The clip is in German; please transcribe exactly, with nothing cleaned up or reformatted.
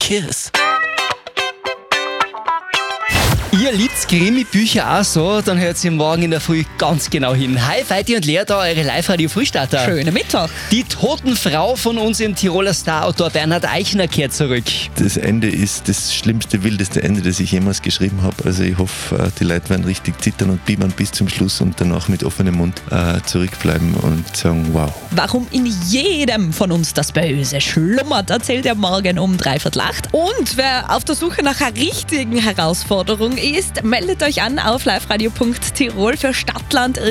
Kiss. Ihr liebt Krimi-Bücher auch so, dann hört ihr morgen in der Früh ganz genau hin. Hi, Feiti und Lea da, eure Live-Radio-Frühstarter. Schönen Mittag. Die Totenfrau von unserem Tiroler Starautor Bernhard Eichner kehrt zurück. Das Ende ist das schlimmste, wildeste Ende, das ich jemals geschrieben habe. Also ich hoffe, die Leute werden richtig zittern und biebern bis zum Schluss und danach mit offenem Mund äh, zurückbleiben und sagen, wow. Warum in jedem von uns das Böse schlummert, erzählt er morgen um dreiviertel acht. Und wer auf der Suche nach einer richtigen Herausforderung ist, meldet euch an auf liveradio punkt tirol für Stadtland